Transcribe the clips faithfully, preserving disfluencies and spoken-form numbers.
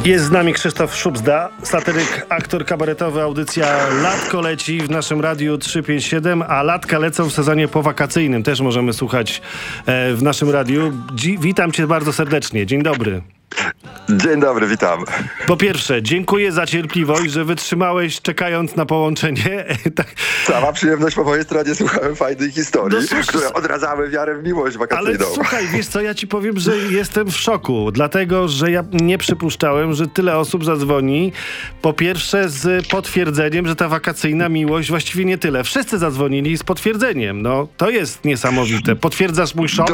Jest z nami Krzysztof Szubzda, satyryk, aktor kabaretowy. Audycja Latko leci w naszym Radiu trzysta pięćdziesiąt siedem, a latka lecą w sezonie powakacyjnym. Też możemy słuchać e, w naszym radiu. Dzi- witam cię bardzo serdecznie. Dzień dobry. Dzień dobry, witam. Po pierwsze, dziękuję za cierpliwość, że wytrzymałeś czekając na połączenie. tak. Cała przyjemność po mojej stronie, słuchałem fajnej historii, No, słuchaj, które odradzały wiarę w miłość wakacyjną. Ale słuchaj, wiesz co, ja ci powiem, że jestem w szoku, dlatego, że ja nie przypuszczałem, że tyle osób zadzwoni. Po pierwsze z potwierdzeniem, że ta wakacyjna miłość właściwie nie tyle. Wszyscy zadzwonili z potwierdzeniem. No, to jest niesamowite. Potwierdzasz mój szok? Do...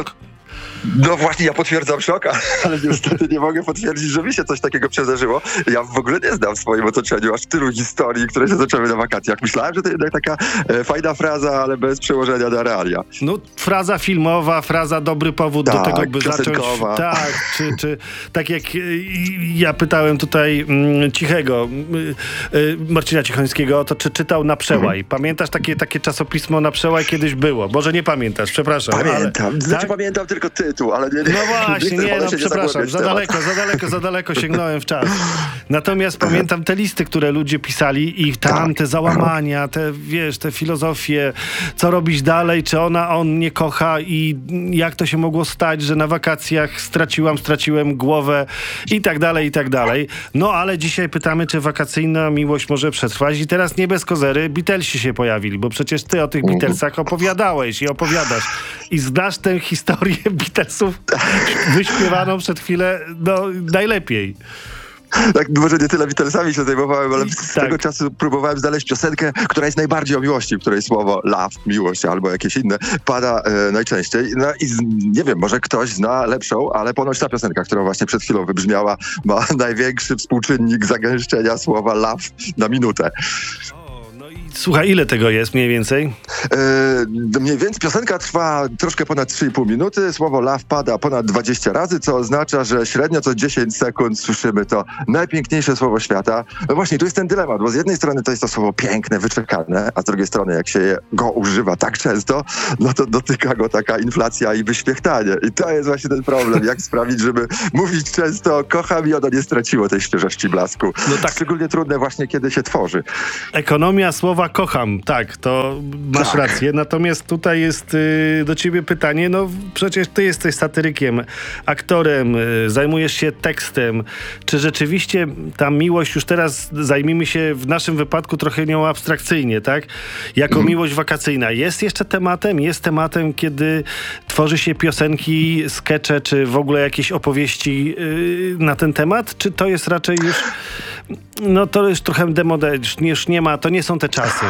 No właśnie, ja potwierdzam szok, ale niestety nie mogę potwierdzić, że mi się coś takiego przydarzyło. Ja w ogóle nie znam w swoim otoczeniu aż tylu historii, które się zaczęły na wakacjach. Myślałem, że to jednak taka e, fajna fraza, ale bez przełożenia na realia. No, fraza filmowa, fraza dobry powód tak, do tego, by zacząć... Tak, czy, czy tak jak y, ja pytałem tutaj mm, Cichego, y, y, Marcina Cichońskiego o to, czy czytał Na Przełaj. Mhm. Pamiętasz takie, takie czasopismo Na Przełaj kiedyś było? Może nie pamiętasz, przepraszam. Pamiętam, ale, znaczy tak? pamiętam tylko tytuł, ale nie... nie no właśnie, nie, nie no przepraszam, za daleko, za daleko, za daleko sięgnąłem w czas. Natomiast pamiętam te listy, które ludzie pisali i tam te załamania, te, wiesz, te filozofie, co robić dalej, czy ona, on nie kocha i jak to się mogło stać, że na wakacjach straciłam, straciłem głowę i tak dalej, i tak dalej. No ale dzisiaj pytamy, czy wakacyjna miłość może przetrwać i teraz nie bez kozery Beatlesi się pojawili, bo przecież ty o tych Beatlesach opowiadałeś i opowiadasz i znasz tę historię Beatlesów wyśpiewaną przed chwilę, no najlepiej. Tak, może nie tyle Beatlesami się zajmowałem, ale z tak. tego czasu próbowałem znaleźć piosenkę, która jest najbardziej o miłości, w której słowo love, miłość albo jakieś inne pada e, najczęściej. No i z, nie wiem, może ktoś zna lepszą, ale ponoć ta piosenka, która właśnie przed chwilą wybrzmiała, ma największy współczynnik zagęszczenia słowa love na minutę. Słuchaj, ile tego jest mniej więcej? Yy, mniej więcej piosenka trwa troszkę ponad trzy i pół minuty. Słowo love pada ponad dwadzieścia razy, co oznacza, że średnio co dziesięć sekund słyszymy to najpiękniejsze słowo świata. No właśnie, tu jest ten dylemat, bo z jednej strony to jest to słowo piękne, wyczekane, a z drugiej strony jak się go używa tak często, no to dotyka go taka inflacja i wyświechtanie. I to jest właśnie ten problem, jak sprawić, żeby mówić często kocham i ono nie straciło tej świeżości blasku. No tak. Szczególnie trudne właśnie, kiedy się tworzy. Ekonomia słowa kocham, tak, to masz tak. rację. Natomiast tutaj jest y, do ciebie pytanie, no przecież ty jesteś satyrykiem, aktorem, y, zajmujesz się tekstem. Czy rzeczywiście ta miłość, już teraz zajmijmy się w naszym wypadku trochę nią abstrakcyjnie, tak? Jako mm. miłość wakacyjna. Jest jeszcze tematem? Jest tematem, kiedy tworzy się piosenki, skecze, czy w ogóle jakieś opowieści y, na ten temat? Czy to jest raczej już... No to już trochę demode, już nie ma, to nie są te czasy.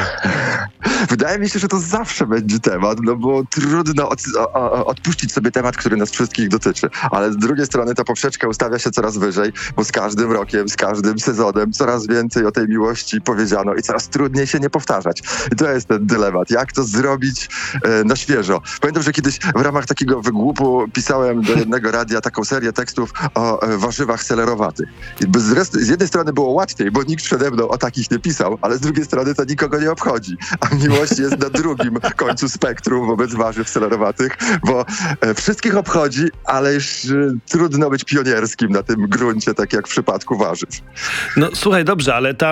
Wydaje mi się, że to zawsze będzie temat, no bo trudno od, o, odpuścić sobie temat, który nas wszystkich dotyczy. Ale z drugiej strony ta poprzeczka ustawia się coraz wyżej, bo z każdym rokiem, z każdym sezonem coraz więcej o tej miłości powiedziano i coraz trudniej się nie powtarzać. I to jest ten dylemat. Jak to zrobić e, na świeżo? Pamiętam, że kiedyś w ramach takiego wygłupu pisałem do jednego radia taką serię tekstów o e, warzywach selerowatych. I z, rest, z jednej strony było łatwiej, bo nikt przede mną o takich nie pisał, ale z drugiej strony to nikogo nie obchodzi. A miłość jest na drugim końcu spektrum wobec warzyw selerowatych, bo e, wszystkich obchodzi, ale już e, trudno być pionierskim na tym gruncie, tak jak w przypadku warzyw. No słuchaj, dobrze, ale ta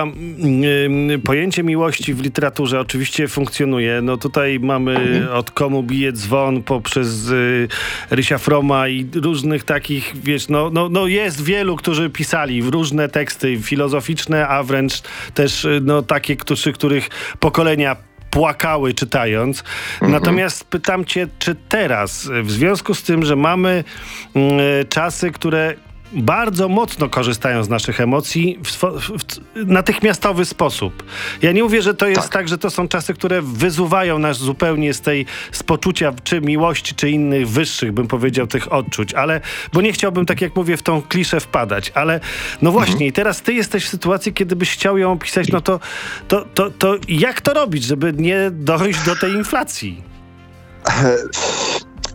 y, pojęcie miłości w literaturze oczywiście funkcjonuje. No tutaj mamy mhm. od Komu bije dzwon poprzez y, Rysia Froma i różnych takich, wiesz, no, no, no jest wielu, którzy pisali różne teksty filozoficzne, a wręcz też no takie, którzy, których pokolenia płakały czytając. Mhm. Natomiast pytam cię, czy teraz, w związku z tym, że mamy y, czasy, które bardzo mocno korzystają z naszych emocji w, swo- w, w natychmiastowy sposób. Ja nie mówię, że to jest tak. tak, że to są czasy, które wyzuwają nas zupełnie z tej, z poczucia czy miłości, czy innych wyższych, bym powiedział, tych odczuć, ale, bo nie chciałbym, tak jak mówię, w tą kliszę wpadać, ale no właśnie, mhm. i teraz ty jesteś w sytuacji, kiedy byś chciał ją opisać, no to, to, to, to jak to robić, żeby nie dojść do tej inflacji?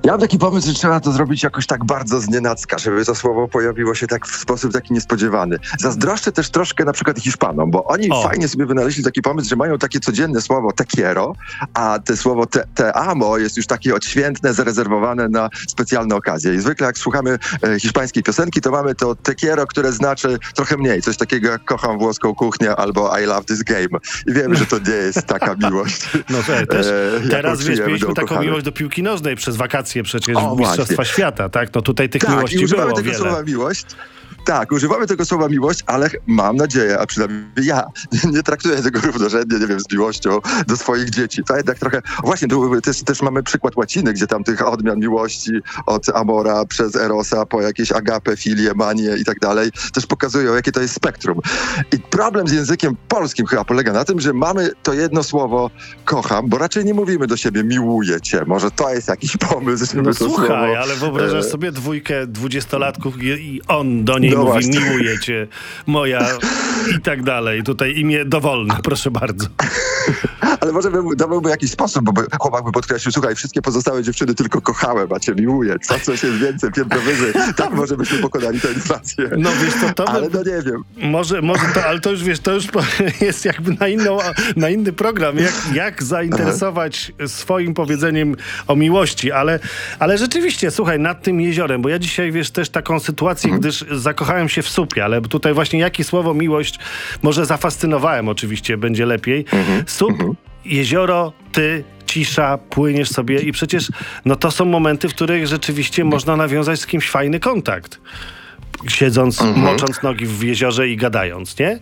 Ja mam taki pomysł, że trzeba to zrobić jakoś tak bardzo znienacka, żeby to słowo pojawiło się tak w sposób taki niespodziewany. Zazdroszczę też troszkę na przykład Hiszpanom, bo oni O. fajnie sobie wynaleźli taki pomysł, że mają takie codzienne słowo te quiero, a te słowo te, te amo jest już takie odświętne, zarezerwowane na specjalne okazje. I zwykle jak słuchamy e, hiszpańskiej piosenki, to mamy to te quiero, które znaczy trochę mniej. Coś takiego jak kocham włoską kuchnię albo I love this game. I wiem, że to nie jest taka miłość. No to też, e, jaką teraz wiesz, czujemy do mieliśmy taką ukochanych. miłość do piłki nożnej przez wakacje przecież O, w Mistrzostwa właśnie. Świata, tak? No tutaj tych Tak, miłości i używamy było tego wiele. słowa miłość. Tak, używamy tego słowa miłość, ale mam nadzieję, a przynajmniej ja nie traktuję tego równorzędnie, nie wiem, z miłością do swoich dzieci. To jednak trochę... Właśnie, tu też, też mamy przykład łaciny, gdzie tam tych odmian miłości od amora przez erosa po jakieś agapę, filię, manię i tak dalej też pokazują, jakie to jest spektrum. I problem z językiem polskim chyba polega na tym, że mamy to jedno słowo kocham, bo raczej nie mówimy do siebie miłuję cię. Może to jest jakiś pomysł, żeby No to słuchaj, słowo... ale wyobrażasz e, sobie dwójkę dwudziestolatków i, i on do niej No mówi właśnie. miłuję cię, moja i tak dalej. Tutaj imię dowolne, proszę bardzo. Ale może by, to byłby jakiś sposób, bo by, chłopak by podkreślił, słuchaj, wszystkie pozostałe dziewczyny tylko kochałem, a cię miłuję. Co coś jest więcej, piętro wyżej. Tak może byśmy pokonali tę inflację. No wiesz, to, to Ale by, no nie wiem. może, może to, ale to już wiesz, to już po- jest jakby na, inną, na inny program, jak, jak zainteresować swoim powiedzeniem o miłości, ale, ale rzeczywiście, słuchaj, nad tym jeziorem, bo ja dzisiaj, wiesz, też taką sytuację, Mhm. gdyż zakochałem się w supie, ale tutaj właśnie jakie słowo miłość, może zafascynowałem oczywiście, będzie lepiej. Mhm. Sup, jezioro, ty, cisza, płyniesz sobie i przecież no to są momenty, w których rzeczywiście można nawiązać z kimś fajny kontakt. Siedząc, Mhm. mocząc nogi w jeziorze i gadając, nie?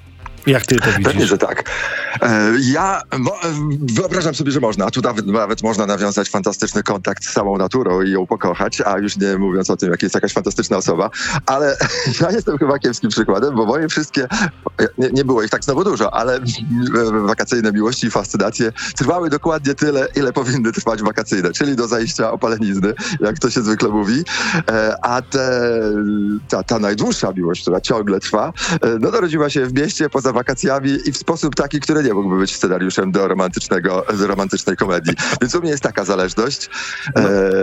Jak ty to Pewnie, widzisz? że tak. E, ja mo, wyobrażam sobie, że można, a tu nawet, nawet można nawiązać fantastyczny kontakt z samą naturą i ją pokochać, a już nie mówiąc o tym, jak jest jakaś fantastyczna osoba, ale ja jestem chyba kiepskim przykładem, bo moje wszystkie, nie, nie było ich tak znowu dużo, ale wakacyjne miłości i fascynacje trwały dokładnie tyle, ile powinny trwać wakacyjne, czyli do zajścia opalenizny, jak to się zwykle mówi, e, a te, ta, ta najdłuższa miłość, która ciągle trwa, e, no narodziła się w mieście poza wakacjami i w sposób taki, który nie mógłby być scenariuszem do romantycznego, do romantycznej komedii. Więc u mnie jest taka zależność. E,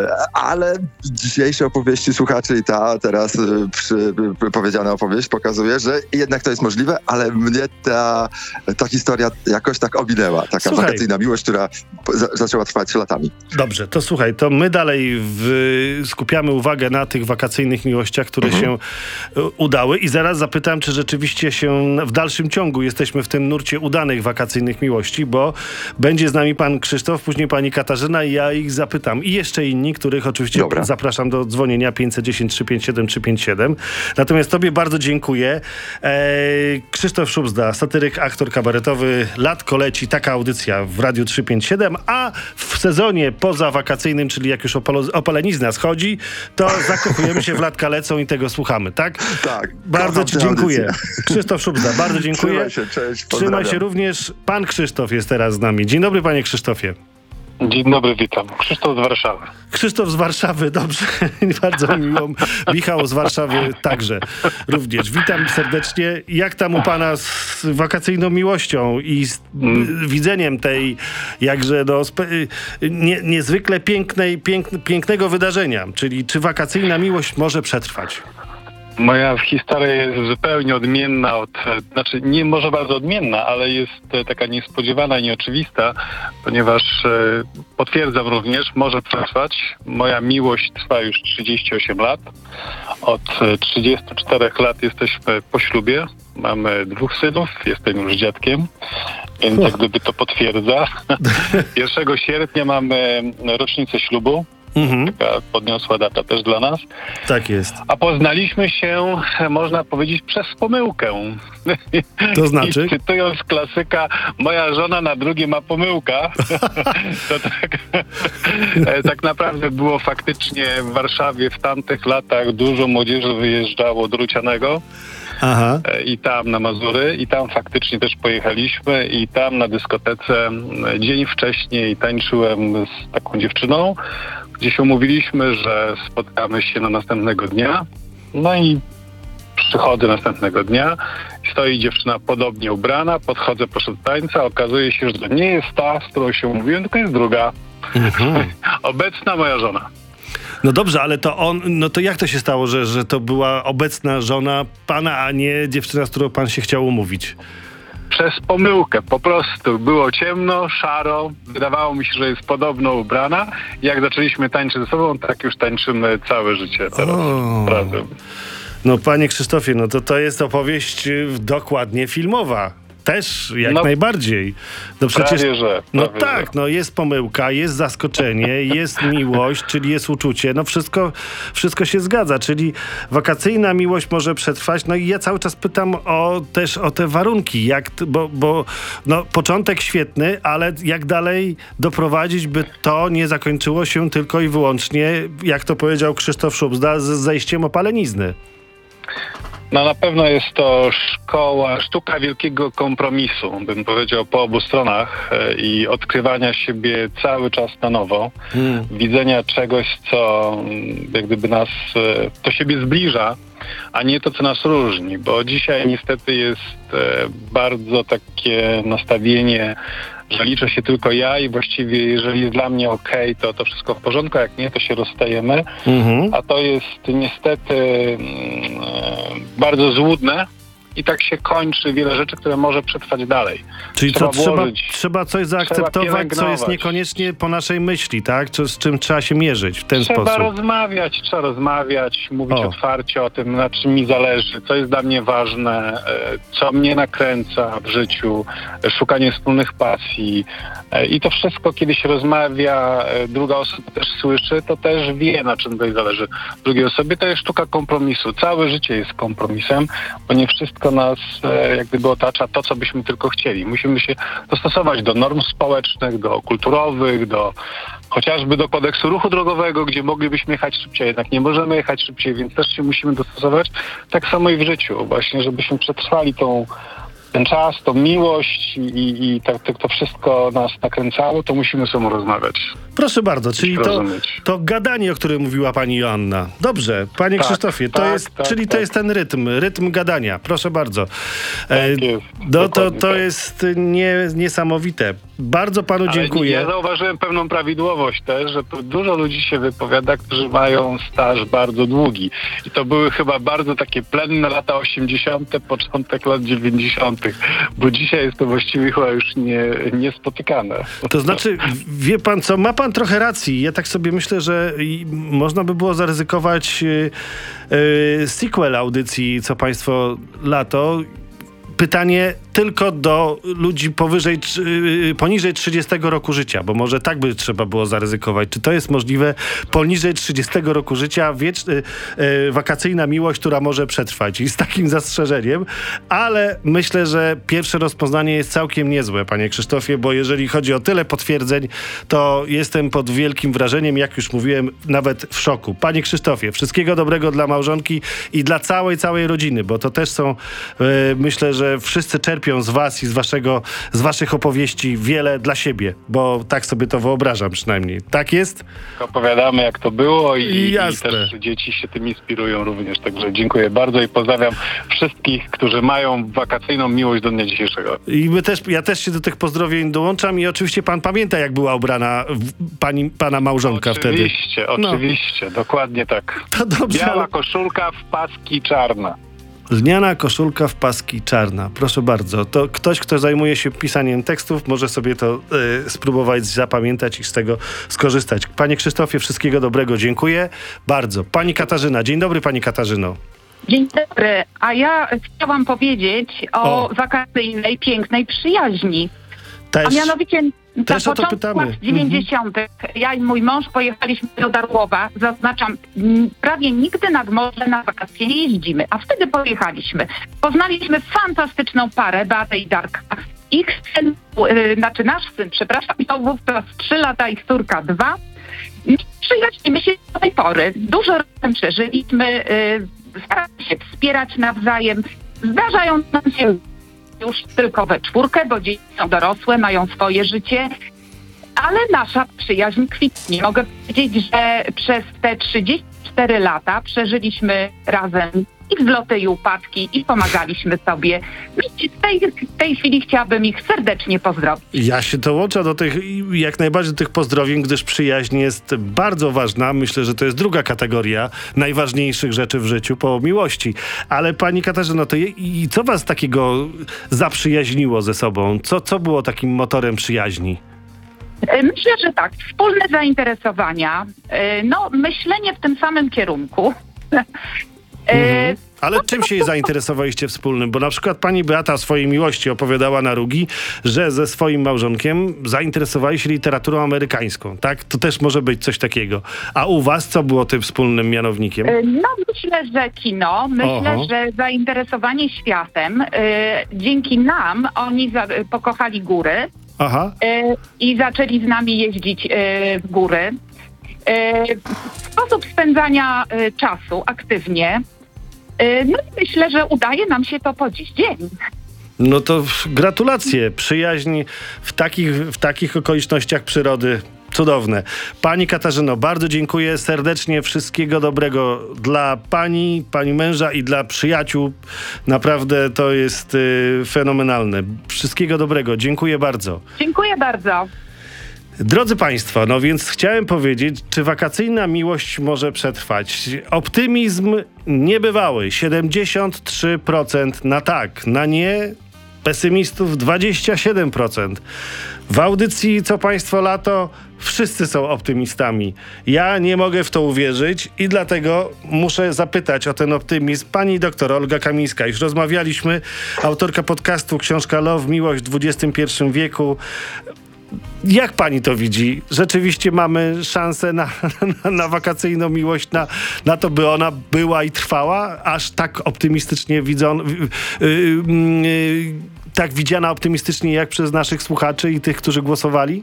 ale dzisiejsze opowieści słuchaczy i ta teraz e, przy, p- powiedziana opowieść pokazuje, że jednak to jest możliwe, ale mnie ta, ta historia jakoś tak ominęła. Taka Słuchaj. wakacyjna miłość, która po- za, zaczęła trwać latami. Dobrze, to słuchaj, to my dalej w, skupiamy uwagę na tych wakacyjnych miłościach, które Mhm. się e, udały i zaraz zapytam, czy rzeczywiście się w dalszym ciągu jesteśmy w tym nurcie udanych wakacyjnych miłości, bo będzie z nami pan Krzysztof, później pani Katarzyna i ja ich zapytam. I jeszcze inni, których oczywiście Dobra. zapraszam do dzwonienia pięćset dziesięć, trzysta pięćdziesiąt siedem, trzysta pięćdziesiąt siedem. Natomiast tobie bardzo dziękuję. E, Krzysztof Szubzda, satyryk, aktor kabaretowy. Latko leci, taka audycja w Radiu trzysta pięćdziesiąt siedem, a w sezonie pozawakacyjnym, czyli jak już opalo- opalenizna schodzi, to zakochujemy się w Latka lecą i tego słuchamy, tak? Tak. Bardzo kocham ci tę dziękuję. audycję. Krzysztof Szubzda, bardzo dziękuję. Trzymaj się, cześć, Trzymaj pozdrawiam. się również. Pan Krzysztof jest teraz z nami. Dzień dobry, panie Krzysztofie. Dzień dobry, witam. Krzysztof z Warszawy. Krzysztof z Warszawy, dobrze. Bardzo miło. Michał z Warszawy także również. Witam serdecznie. Jak tam u pana z wakacyjną miłością i z mm. widzeniem tej jakże no, spe- nie, niezwykle pięknej, pięk, pięknego wydarzenia? Czyli czy wakacyjna miłość może przetrwać? Moja historia jest zupełnie odmienna od, znaczy nie może bardzo odmienna, ale jest taka niespodziewana i nieoczywista, ponieważ e, potwierdzam również, może przetrwać. Moja miłość trwa już trzydzieści osiem lat. Od trzydziestu czterech lat jesteśmy po ślubie. Mamy dwóch synów, jestem już dziadkiem, więc jak gdyby to potwierdza. pierwszego sierpnia mamy rocznicę ślubu. Mhm. Taka podniosła data też dla nas. Tak jest. A poznaliśmy się, można powiedzieć, przez pomyłkę. To znaczy? I cytując klasyka, moja żona na drugie ma pomyłka. To tak, tak naprawdę było faktycznie w Warszawie w tamtych latach dużo młodzieży wyjeżdżało do Rucianego. Aha. I tam na Mazury, i tam faktycznie też pojechaliśmy, i tam na dyskotece dzień wcześniej tańczyłem z taką dziewczyną, gdzie się umówiliśmy, że spotkamy się na następnego dnia. No i przychodzę następnego dnia, stoi dziewczyna podobnie ubrana, podchodzę proszę do tańca, okazuje się, że to nie jest ta, z którą się umówiłem, tylko jest druga. Mhm. Obecna moja żona. No dobrze, ale to on, no to jak to się stało, że, że to była obecna żona pana, a nie dziewczyna, z którą pan się chciał umówić? Przez pomyłkę, po prostu. Było ciemno, szaro, wydawało mi się, że jest podobno ubrana. Jak zaczęliśmy tańczyć ze sobą, tak już tańczymy całe życie teraz O. razem. No panie Krzysztofie, no to to jest opowieść y, dokładnie filmowa. Też, jak No, najbardziej. No przecież, prawie że, no prawie tak, że. no jest pomyłka, jest zaskoczenie, jest miłość, czyli jest uczucie. No wszystko, wszystko się zgadza, czyli wakacyjna miłość może przetrwać. No i ja cały czas pytam o, też o te warunki, jak, t- bo, bo no, początek świetny, ale jak dalej doprowadzić, by to nie zakończyło się tylko i wyłącznie, jak to powiedział Krzysztof Szubzda, z zajściem opalenizny. No na pewno jest to szkoła, sztuka wielkiego kompromisu, bym powiedział, po obu stronach e, i odkrywania siebie cały czas na nowo, Hmm. widzenia czegoś, co mm, jak gdyby nas e, do siebie zbliża, a nie to, co nas różni, bo dzisiaj niestety jest e, bardzo takie nastawienie, że liczę się tylko ja i właściwie jeżeli jest dla mnie okej, to to wszystko w porządku, jak nie, to się rozstajemy, Mhm. a to jest niestety mm, e, bardzo złudne i tak się kończy wiele rzeczy, które może przetrwać dalej. Czyli Trzeba co, trzeba, włożyć, trzeba coś zaakceptować, co jest pielęgnować. niekoniecznie po naszej myśli, tak? Co, z czym trzeba się mierzyć w ten Trzeba sposób. rozmawiać, trzeba rozmawiać, mówić O. otwarcie o tym, na czym mi zależy, co jest dla mnie ważne, e, co mnie nakręca w życiu, e, szukanie wspólnych pasji. E, I to wszystko, kiedy się rozmawia, e, druga osoba też słyszy, to też wie, na czym tutaj zależy drugiej osobie. To jest sztuka kompromisu. Całe życie jest kompromisem, bo nie wszystko nas e, jak gdyby otacza to, co byśmy tylko chcieli. Musimy się dostosować do norm społecznych, do kulturowych, do chociażby do kodeksu ruchu drogowego, gdzie moglibyśmy jechać szybciej, jednak nie możemy jechać szybciej, więc też się musimy dostosować. Tak samo i w życiu, właśnie, żebyśmy przetrwali tą, ten czas, tą miłość i, i tak, tak to wszystko nas nakręcało, to musimy ze sobą rozmawiać. Proszę bardzo, czyli to, rozumieć. to gadanie, o którym mówiła pani Joanna. Dobrze, panie Tak, Krzysztofie, to tak, jest, tak, czyli to tak. jest ten rytm, rytm gadania. Proszę bardzo. E, Tak jest, no to, dokładnie to tak. jest nie, niesamowite. Bardzo panu Ale dziękuję. ja zauważyłem pewną prawidłowość też, że dużo ludzi się wypowiada, którzy mają staż bardzo długi. I to były chyba bardzo takie plenne lata osiemdziesiąte, początek lat dziewięćdziesiątych, bo dzisiaj jest to właściwie chyba już nie, niespotykane. To znaczy, wie pan co, ma pan trochę racji. Ja tak sobie myślę, że i można by było zaryzykować y, y, sequel audycji Co Państwo Lato. Pytanie tylko do ludzi powyżej, trzy- poniżej trzydziestego roku życia, bo może tak by trzeba było zaryzykować. Czy to jest możliwe poniżej trzydziestego roku życia, wiecz, y, y, wakacyjna miłość, która może przetrwać i z takim zastrzeżeniem, ale myślę, że pierwsze rozpoznanie jest całkiem niezłe, panie Krzysztofie, bo jeżeli chodzi o tyle potwierdzeń, to jestem pod wielkim wrażeniem, jak już mówiłem, nawet w szoku. Panie Krzysztofie, wszystkiego dobrego dla małżonki i dla całej, całej rodziny, bo to też są, y, myślę, że wszyscy czerpią z was i z waszego, z waszych opowieści wiele dla siebie, bo tak sobie to wyobrażam przynajmniej. Tak jest? Opowiadamy, jak to było i, i Jasne. też dzieci się tym inspirują również. Także dziękuję bardzo i pozdrawiam wszystkich, którzy mają wakacyjną miłość do dnia dzisiejszego. I my też, ja też się do tych pozdrowień dołączam i oczywiście pan pamięta, jak była ubrana w, pani, pana małżonka wtedy. Oczywiście, No. oczywiście, dokładnie tak. To dobrze, Biała ale... koszulka w paski czarna. Lniana koszulka w paski czarna. Proszę bardzo. To ktoś, kto zajmuje się pisaniem tekstów, może sobie to y, spróbować zapamiętać i z tego skorzystać. Panie Krzysztofie, wszystkiego dobrego. Dziękuję bardzo. Pani Katarzyna. Dzień dobry, pani Katarzyno. Dzień dobry, a ja chciałam powiedzieć o, O. wakacyjnej, pięknej przyjaźni. Też, A mianowicie na też o to początku pytamy. lat dziewięćdziesiątych ja i mój mąż pojechaliśmy do Darłowa. Zaznaczam, m, prawie nigdy nad morze na wakacje nie jeździmy, a wtedy pojechaliśmy. Poznaliśmy fantastyczną parę, Beatę i Darka. Ich syn, yy, znaczy nasz syn, przepraszam, miał wówczas trzy lata, ich córka dwa. Przyjaźnimy się do tej pory. Dużo razem przeżyliśmy, yy, staramy się wspierać nawzajem. Zdarzają nam się już tylko we czwórkę, bo dzieci są dorosłe, mają swoje życie, ale nasza przyjaźń kwitnie. Mogę powiedzieć, że przez te trzydzieści cztery lata przeżyliśmy razem i wzloty, i upadki, i pomagaliśmy sobie. I w tej, w tej chwili chciałabym ich serdecznie pozdrowić. Ja się dołączam do tych, jak najbardziej do tych pozdrowień, gdyż przyjaźń jest bardzo ważna. Myślę, że to jest druga kategoria najważniejszych rzeczy w życiu po miłości. Ale pani Katarzyno, to je, i co was takiego zaprzyjaźniło ze sobą? Co, co było takim motorem przyjaźni? Myślę, że tak. Wspólne zainteresowania, no myślenie w tym samym kierunku. Mhm. Ale czym się zainteresowaliście wspólnym? Bo na przykład pani Beata o swojej miłości opowiadała na Rugi, że ze swoim małżonkiem zainteresowali się literaturą amerykańską, tak? To też może być coś takiego. A u was co było tym wspólnym mianownikiem? No myślę, że kino. Myślę, Oho. że zainteresowanie światem. Y, dzięki nam oni za, pokochali góry Aha. y, i zaczęli z nami jeździć y, w góry. Y, sposób spędzania y, czasu aktywnie. Y, no i myślę, że udaje nam się to po dziś dzień. No to gratulacje. Przyjaźń w takich, w takich okolicznościach przyrody. Cudowne. Pani Katarzyno, bardzo dziękuję serdecznie. Wszystkiego dobrego dla pani, pani męża i dla przyjaciół. Naprawdę to jest y, fenomenalne. Wszystkiego dobrego. Dziękuję bardzo. Dziękuję bardzo. Drodzy Państwo, no więc chciałem powiedzieć, czy wakacyjna miłość może przetrwać? Optymizm niebywały, siedemdziesiąt trzy procent na tak, na nie pesymistów dwadzieścia siedem procent. W audycji Co Państwo Lato wszyscy są optymistami. Ja nie mogę w to uwierzyć i dlatego muszę zapytać o ten optymizm pani doktor Olga Kamińska. Już rozmawialiśmy, autorka podcastu Książka Love, Miłość w dwudziestym pierwszym wieku. Jak pani to widzi? Rzeczywiście mamy szansę na, na, na wakacyjną miłość, na, na to, by ona była i trwała? Aż tak optymistycznie widzon, yy, yy, yy, tak widziana optymistycznie jak przez naszych słuchaczy i tych, którzy głosowali?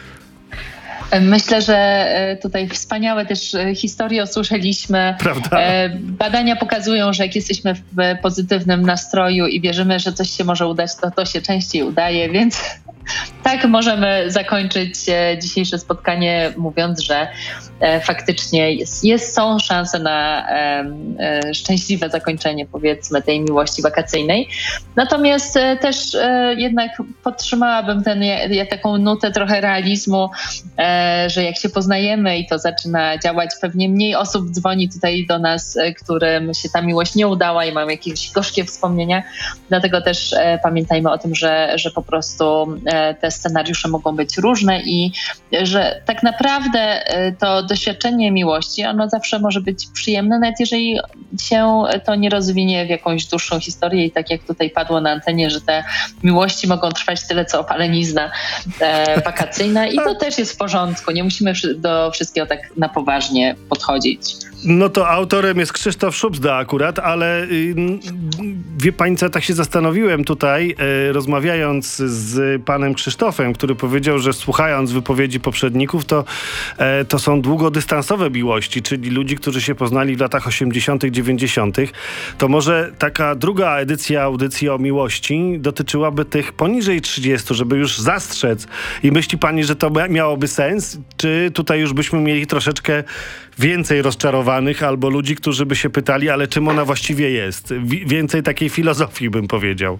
Myślę, że tutaj wspaniałe też historie usłyszeliśmy. Prawda? Badania pokazują, że jak jesteśmy w pozytywnym nastroju i wierzymy, że coś się może udać, to to się częściej udaje, więc tak możemy zakończyć dzisiejsze spotkanie mówiąc, że faktycznie jest, jest, są szanse na e, szczęśliwe zakończenie, powiedzmy, tej miłości wakacyjnej. Natomiast też e, jednak podtrzymałabym ten, ja, taką nutę trochę realizmu, e, że jak się poznajemy i to zaczyna działać, pewnie mniej osób dzwoni tutaj do nas, którym się ta miłość nie udała i mają jakieś gorzkie wspomnienia. Dlatego też e, pamiętajmy o tym, że, że po prostu e, te scenariusze mogą być różne i że tak naprawdę e, to doświadczenie miłości, ono zawsze może być przyjemne, nawet jeżeli się to nie rozwinie w jakąś dłuższą historię i tak jak tutaj padło na antenie, że te miłości mogą trwać tyle, co opalenizna e, wakacyjna i to też jest w porządku. Nie musimy do wszystkiego tak na poważnie podchodzić. No to autorem jest Krzysztof Szubzda akurat, ale y, wie pani co, tak się zastanowiłem tutaj, y, rozmawiając z panem Krzysztofem, który powiedział, że słuchając wypowiedzi poprzedników, to, y, to są długodystansowe miłości, czyli ludzi, którzy się poznali w latach osiemdziesiątych, dziewięćdziesiątych. To może taka druga edycja audycji o miłości dotyczyłaby tych poniżej trzydziestu, żeby już zastrzec. I myśli pani, że to miałoby sens? Czy tutaj już byśmy mieli troszeczkę więcej rozczarowanych albo ludzi, którzy by się pytali, ale czym ona właściwie jest? Więcej takiej filozofii, bym powiedział.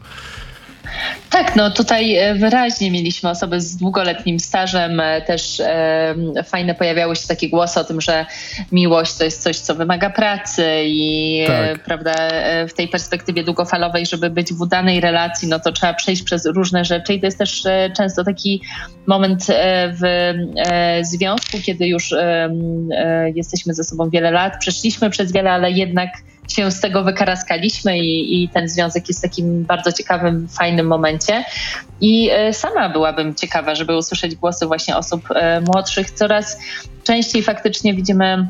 Tak, no tutaj wyraźnie mieliśmy osoby z długoletnim stażem, też e, fajne pojawiały się takie głosy o tym, że miłość to jest coś, co wymaga pracy i tak. e, prawda, w tej perspektywie długofalowej, żeby być w udanej relacji, no to trzeba przejść przez różne rzeczy i to jest też e, często taki moment e, w e, związku, kiedy już e, e, jesteśmy ze sobą wiele lat, przeszliśmy przez wiele, ale jednak się z tego wykaraskaliśmy i, i ten związek jest w takim bardzo ciekawym, fajnym momencie. I e, sama byłabym ciekawa, żeby usłyszeć głosy właśnie osób e, młodszych. Coraz częściej faktycznie widzimy,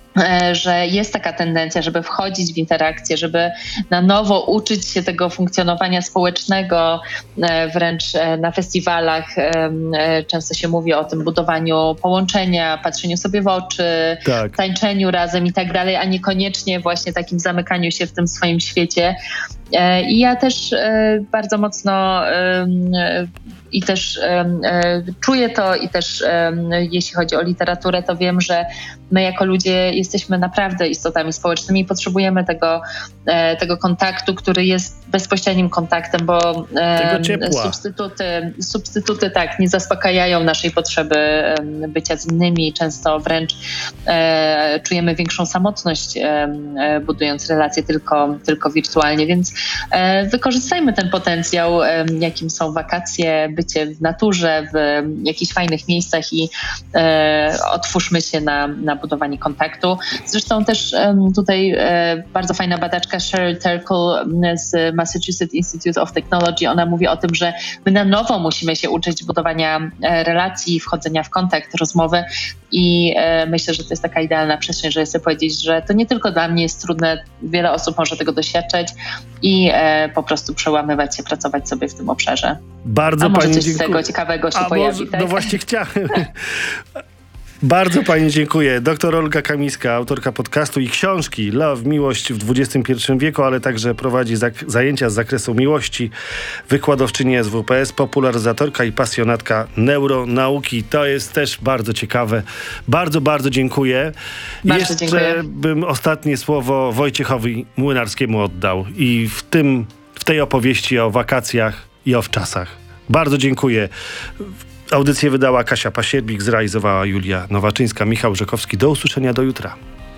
że jest taka tendencja, żeby wchodzić w interakcję, żeby na nowo uczyć się tego funkcjonowania społecznego, wręcz na festiwalach często się mówi o tym budowaniu połączenia, patrzeniu sobie w oczy, tak. tańczeniu razem i tak dalej, a niekoniecznie właśnie takim zamykaniu się w tym swoim świecie. I ja też bardzo mocno i też czuję to i też jeśli chodzi o literaturę, to wiem, że my jako ludzie jesteśmy naprawdę istotami społecznymi i potrzebujemy tego, tego kontaktu, który jest bezpośrednim kontaktem, bo substytuty, substytuty tak nie zaspokajają naszej potrzeby bycia z innymi. Często wręcz e, czujemy większą samotność e, budując relacje tylko, tylko wirtualnie, więc e, wykorzystajmy ten potencjał, e, jakim są wakacje, bycie w naturze, w jakichś fajnych miejscach i e, otwórzmy się na, na budowanie kontaktu. Zresztą też e, tutaj e, bardzo fajna badaczka Sheryl Terkel z Massachusetts Institute of Technology, ona mówi o tym, że my na nowo musimy się uczyć budowania e, relacji, wchodzenia w kontakt, rozmowy i e, myślę, że to jest taka idealna przestrzeń, żeby sobie powiedzieć, że to nie tylko dla mnie jest trudne, wiele osób może tego doświadczać i e, po prostu przełamywać się, pracować sobie w tym obszarze. Bardzo A może pani coś dziękuję. z tego ciekawego się A pojawi, może, tak? No właśnie chciałem. Bardzo pani dziękuję. Doktor Olga Kamińska, autorka podcastu i książki Love, Miłość w dwudziestym pierwszym wieku, ale także prowadzi zak- zajęcia z zakresu miłości, wykładowczyni S W P S, popularyzatorka i pasjonatka neuronauki. To jest też bardzo ciekawe. Bardzo, bardzo dziękuję. Bardzo Jeszcze dziękuję. bym ostatnie słowo Wojciechowi Młynarskiemu oddał i w tym, w tej opowieści o wakacjach i o wczasach. Bardzo dziękuję. Audycję wydała Kasia Pasierbik, zrealizowała Julia Nowaczyńska, Michał Rzekowski. Do usłyszenia do jutra.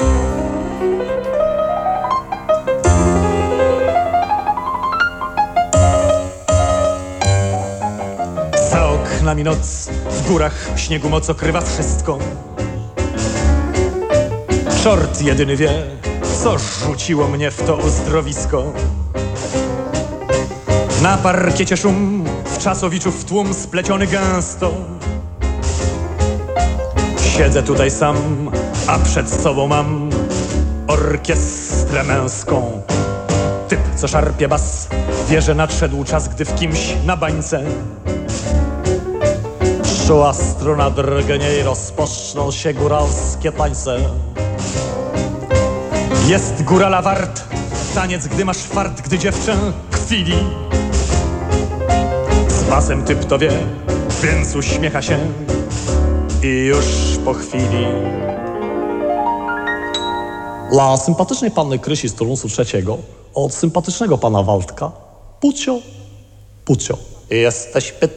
Za oknami noc, w górach śniegu moc okrywa wszystko. Czort jedyny wie, co rzuciło mnie w to uzdrowisko. Na parkiecie szum, w czasowiczów tłum spleciony gęsto. Siedzę tutaj sam, a przed sobą mam orkiestrę męską. Typ, co szarpie bas, wie, że nadszedł czas, gdy w kimś na bańce czuła struna drgnie i rozpoczną się góralskie tańce. Jest górala wart, taniec, gdy masz fart, gdy dziewczę kwili. Z basem typ to wie, więc uśmiecha się i już po chwili. Dla sympatycznej panny Krysi z turnusu trzeciego od sympatycznego pana Waldka Pucio, Pucio. Jesteś pytany.